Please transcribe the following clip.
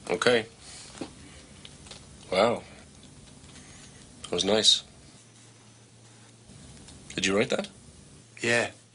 Okay. Wow. That was nice. Did you write that? Yeah.